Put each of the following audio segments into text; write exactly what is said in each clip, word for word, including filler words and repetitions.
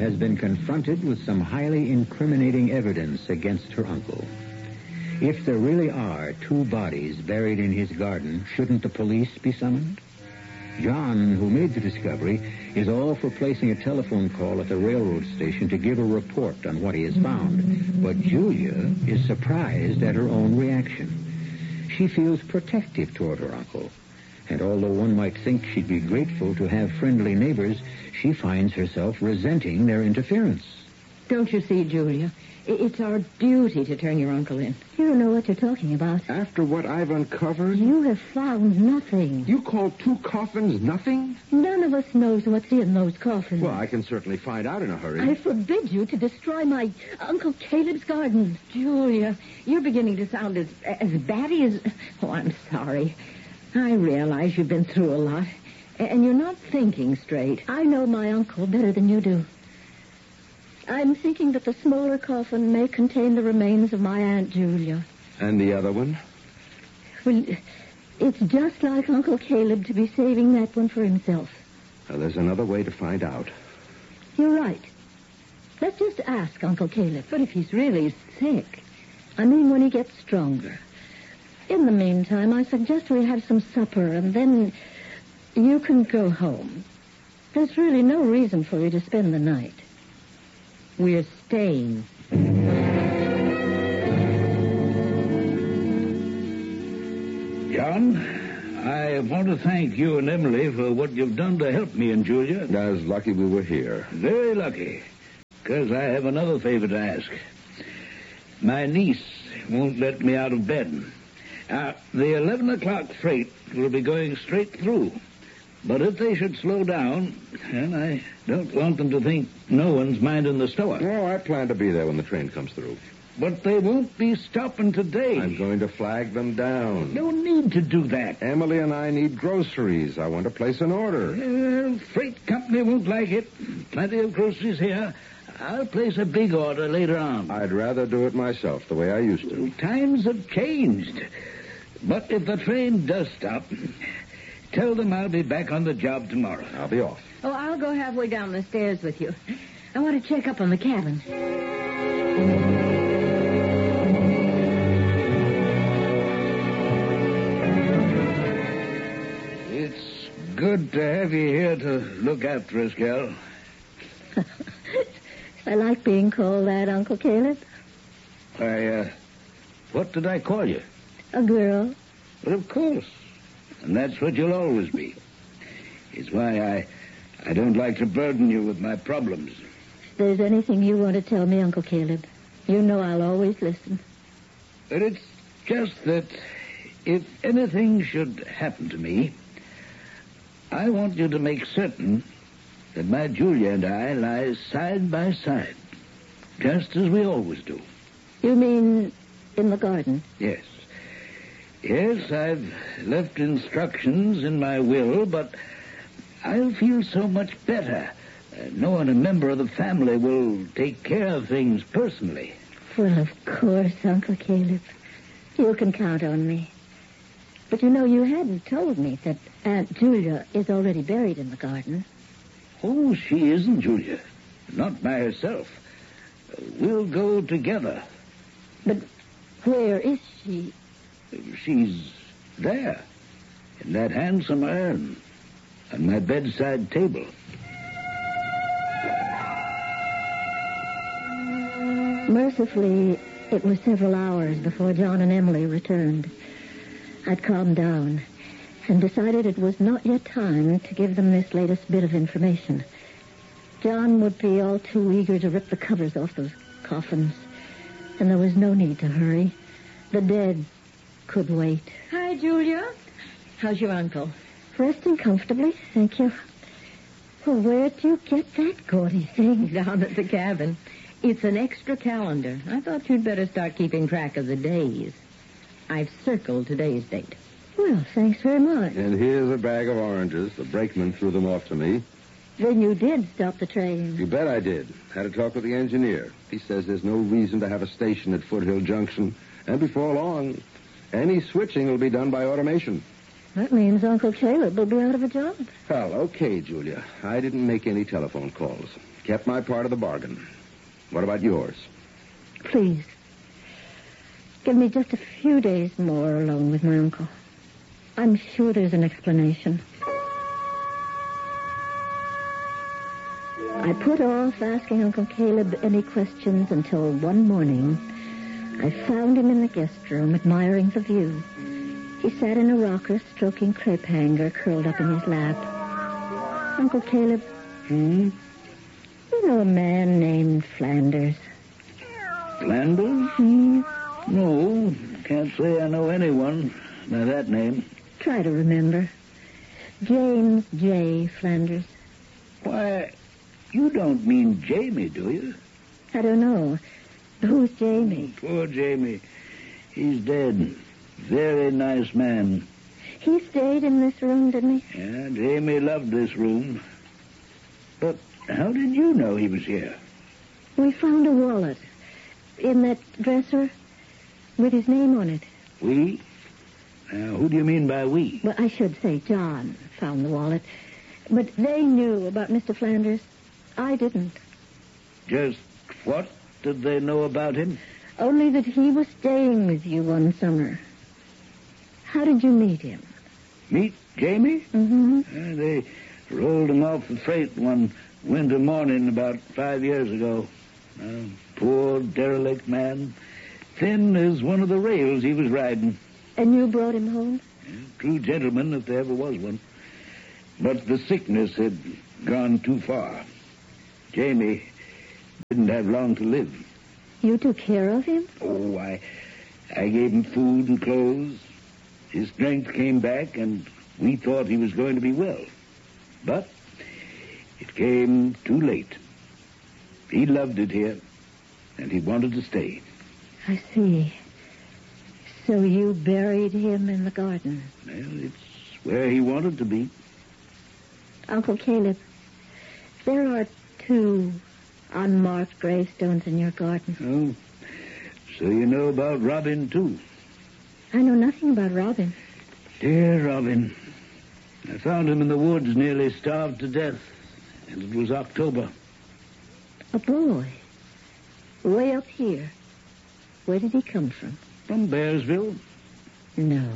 has been confronted with some highly incriminating evidence against her uncle. If there really are two bodies buried in his garden, shouldn't the police be summoned? John, who made the discovery, is all for placing a telephone call at the railroad station to give a report on what he has found. But Julia is surprised at her own reaction. She feels protective toward her uncle. And although one might think she'd be grateful to have friendly neighbors, she finds herself resenting their interference. Don't you see, Julia? It's our duty to turn your uncle in. You don't know what you're talking about. After what I've uncovered? You have found nothing. You call two coffins nothing? None of us knows what's in those coffins. Well, I can certainly find out in a hurry. I forbid you to destroy my Uncle Caleb's garden. Julia, you're beginning to sound as, as batty as... Oh, I'm sorry. I realize you've been through a lot, and you're not thinking straight. I know my uncle better than you do. I'm thinking that the smaller coffin may contain the remains of my Aunt Julia. And the other one? Well, it's just like Uncle Caleb to be saving that one for himself. Now, there's another way to find out. You're right. Let's just ask Uncle Caleb. But if he's really sick... I mean when he gets stronger. In the meantime, I suggest we have some supper, and then you can go home. There's really no reason for you to spend the night. We're staying. John, I want to thank you and Emily for what you've done to help me and Julia. I was lucky we were here. Very lucky, because I have another favor to ask. My niece won't let me out of bed. Uh, the eleven o'clock freight will be going straight through. But if they should slow down, and I don't want them to think no one's minding the store. No, I plan to be there when the train comes through. But they won't be stopping today. I'm going to flag them down. No need to do that. Emily and I need groceries. I want to place an order. Uh, freight company won't like it. Plenty of groceries here. I'll place a big order later on. I'd rather do it myself, the way I used to. Times have changed. But if the train does stop, tell them I'll be back on the job tomorrow. I'll be off. Oh, I'll go halfway down the stairs with you. I want to check up on the cabin. It's good to have you here to look after us, gal. I like being called that, Uncle Caleb. I, uh, what did I call you? A girl. But of course. And that's what you'll always be. It's why I, I don't like to burden you with my problems. If there's anything you want to tell me, Uncle Caleb, you know I'll always listen. But it's just that if anything should happen to me, I want you to make certain that my Julia and I lie side by side, just as we always do. You mean in the garden? Yes. Yes, I've left instructions in my will, but I'll feel so much better uh, knowing a member of the family will take care of things personally. Well, of course, Uncle Caleb. You can count on me. But you know, you hadn't told me that Aunt Julia is already buried in the garden. Oh, she isn't, Julia. Not by herself. Uh, we'll go together. But where is she? She's there, in that handsome urn, on my bedside table. Mercifully, it was several hours before John and Emily returned. I'd calmed down and decided it was not yet time to give them this latest bit of information. John would be all too eager to rip the covers off those coffins, and there was no need to hurry. The dead could wait. Hi, Julia. How's your uncle? Resting comfortably, thank you. Well, where'd you get that gaudy thing? Down at the cabin. It's an extra calendar. I thought you'd better start keeping track of the days. I've circled today's date. Well, thanks very much. And here's a bag of oranges. The brakeman threw them off to me. Then you did stop the train. You bet I did. Had a talk with the engineer. He says there's no reason to have a station at Foothill Junction. And before long, any switching will be done by automation. That means Uncle Caleb will be out of a job. Well, okay, Julia. I didn't make any telephone calls. Kept my part of the bargain. What about yours? Please, give me just a few days more alone with my uncle. I'm sure there's an explanation. I put off asking Uncle Caleb any questions until one morning I found him in the guest room admiring the view. He sat in a rocker stroking crepe hanger curled up in his lap. Uncle Caleb. Hmm? You know a man named Flanders? Flanders? Hmm? No, can't say I know anyone by that name. Try to remember. James J. Flanders. Why, you don't mean Jamie, do you? I don't know. Who's Jamie? Poor Jamie. He's dead. Very nice man. He stayed in this room, didn't he? Yeah, Jamie loved this room. But how did you know he was here? We found a wallet in that dresser with his name on it. We? Now, who do you mean by we? Well, I should say John found the wallet. But they knew about Mister Flanders. I didn't. Just what did they know about him? Only that he was staying with you one summer. How did you meet him? Meet Jamie? Mm-hmm. Uh, they rolled him off the freight one winter morning about five years ago. A poor, derelict man. Thin as one of the rails he was riding. And you brought him home? Yeah, true gentleman, if there ever was one. But the sickness had gone too far. Jamie didn't have long to live. You took care of him? Oh, I, I gave him food and clothes. His strength came back, and we thought he was going to be well. But it came too late. He loved it here, and he wanted to stay. I see. So you buried him in the garden? Well, it's where he wanted to be. Uncle Caleb, there are two unmarked gravestones in your garden. Oh, so you know about Robin, too. I know nothing about Robin. Dear Robin. I found him in the woods, nearly starved to death. And it was October. A boy. Way up here. Where did he come from? From Bearsville. No.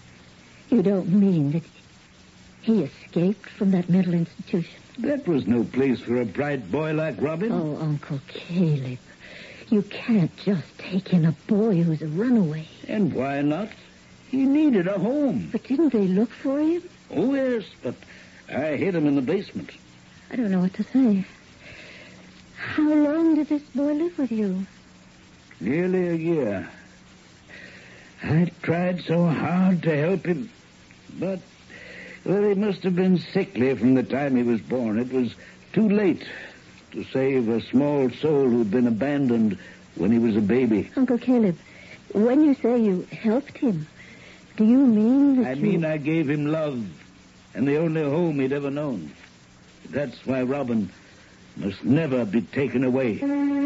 You don't mean that he escaped from that mental institution? That was no place for a bright boy like Robin. Oh, Uncle Caleb. You can't just take in a boy who's a runaway. And why not? He needed a home. But didn't they look for him? Oh, yes, but I hid him in the basement. I don't know what to say. How long did this boy live with you? Nearly a year. I tried so hard to help him, but, well, he must have been sickly from the time he was born. It was too late to save a small soul who'd been abandoned when he was a baby. Uncle Caleb, when you say you helped him, do you mean that I you... mean I gave him love and the only home he'd ever known. That's why Robin must never be taken away.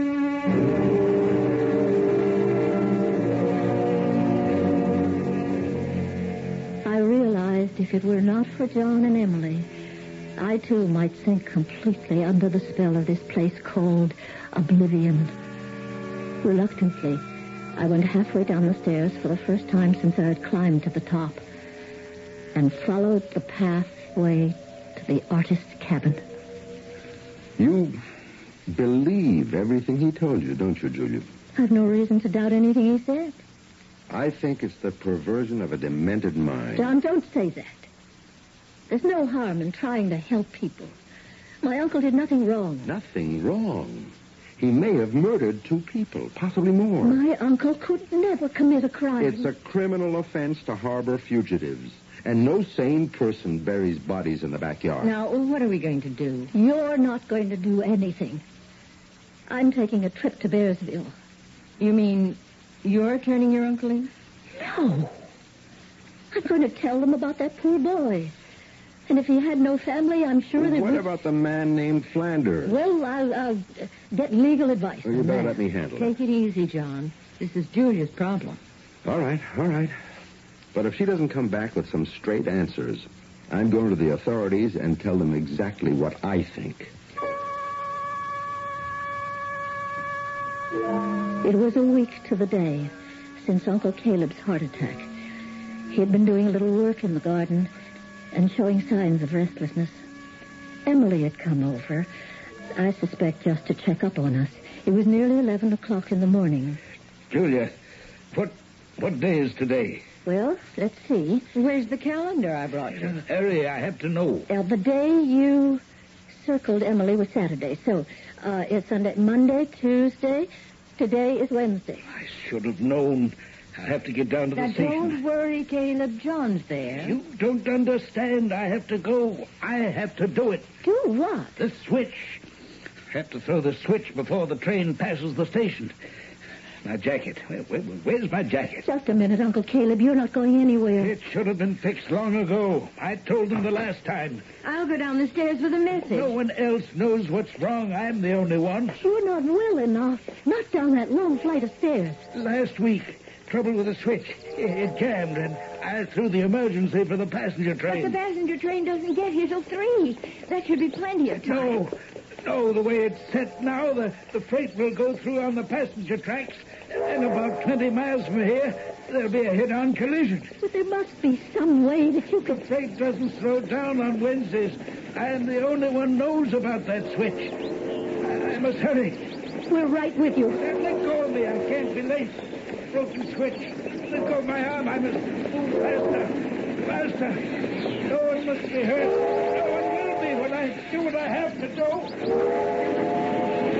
I realized if it were not for John and Emily, I too might sink completely under the spell of this place called Oblivion. Reluctantly, I went halfway down the stairs for the first time since I had climbed to the top and followed the pathway to the artist's cabin. You believe everything he told you, don't you, Julia? I've no reason to doubt anything he said. I think it's the perversion of a demented mind. John, don't say that. There's no harm in trying to help people. My uncle did nothing wrong. Nothing wrong. He may have murdered two people, possibly more. My uncle could never commit a crime. It's a criminal offense to harbor fugitives. And no sane person buries bodies in the backyard. Now, what are we going to do? You're not going to do anything. I'm taking a trip to Bearsville. You mean you're turning your uncle in? No. I'm going to tell them about that poor boy. And if he had no family, I'm sure that... What about the man named Flanders? Well, I'll, I'll get legal advice. Well, you better let me handle it. Take it easy, John. This is Julia's problem. All right, all right. But if she doesn't come back with some straight answers, I'm going to the authorities and tell them exactly what I think. It was a week to the day since Uncle Caleb's heart attack. He had been doing a little work in the garden and showing signs of restlessness. Emily had come over, I suspect just to check up on us. It was nearly eleven o'clock in the morning. Julia, what what day is today? Well, let's see. Where's the calendar I brought you? Harry, I have to know. Uh, the day you circled Emily was Saturday, so uh, it's Sunday, Monday, Tuesday. Today is Wednesday. I should have known. I have to get down to Now, the station. don't worry, Caleb. John's there. You don't understand. I have to go. I have to do it. Do what? The switch. I have to throw the switch before the train passes the station. My jacket. Where, where, where's my jacket? Just a minute, Uncle Caleb. You're not going anywhere. It should have been fixed long ago. I told them the last time. I'll go down the stairs with a message. No one else knows what's wrong. I'm the only one. You're not well enough. Not down that long flight of stairs. Last week, trouble with the switch. It, it jammed, and I threw the emergency for the passenger But train. the passenger train doesn't get here till three. That should be plenty of time. No, no, the way it's set now, the, the freight will go through on the passenger tracks, and about twenty miles from here, there'll be a head-on collision. But there must be some way that you The could... freight doesn't slow down on Wednesdays. I am the only one knows about that switch. I, I must hurry. We're right with you. Let, let go of me. I can't be late. Broken switch. Let go of my arm. I must move faster. Faster. No one must be hurt. No one will be when I do what I have to do.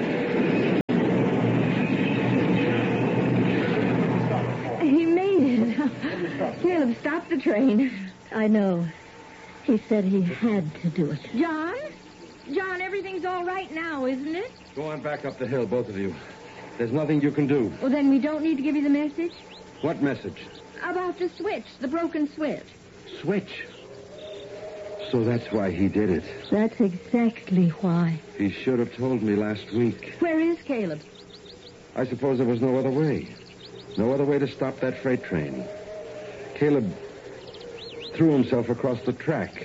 He made it. Caleb, stop the train. I know. He said he had to do it. John? John, everything's all right now, isn't it? Go on back up the hill, both of you. There's nothing you can do. Well, then we don't need to give you the message? What message? About the switch, the broken switch. Switch. So that's why he did it. That's exactly why. He should have told me last week. Where is Caleb? I suppose there was no other way. No other way to stop that freight train. Caleb threw himself across the track.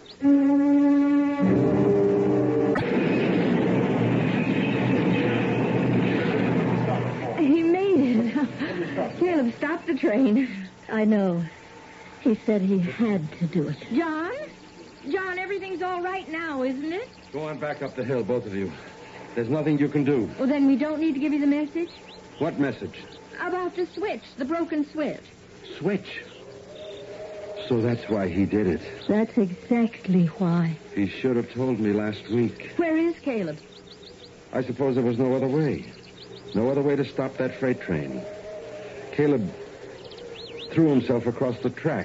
He made it. Caleb, stop the train. I know. He said he had to do it. John? John, everything's all right now, isn't it? Go on back up the hill, both of you. There's nothing you can do. Well, then we don't need to give you the message? What message? About the switch, the broken switch. Switch. So that's why he did it. That's exactly why. He should have told me last week. Where is Caleb? I suppose there was no other way. No other way to stop that freight train. Caleb threw himself across the track.